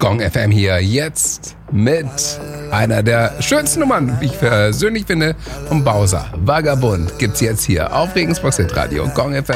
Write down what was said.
Gong FM hier jetzt mit einer der schönsten Nummern, wie ich persönlich finde, vom Bowser. Vagabund gibt's jetzt hier auf Regensburg Radio Gong FM.